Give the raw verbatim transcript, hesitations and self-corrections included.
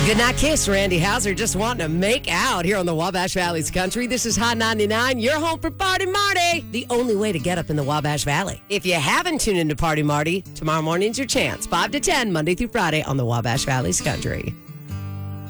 Good night, Kiss. Randy Hauser just wanting to make out here on the Wabash Valley's Country. This is Hot ninety-nine. You're home for Party Marty, the only way to get up in the Wabash Valley. If you haven't tuned into Party Marty, tomorrow morning's your chance. five to ten, Monday through Friday on the Wabash Valley's Country.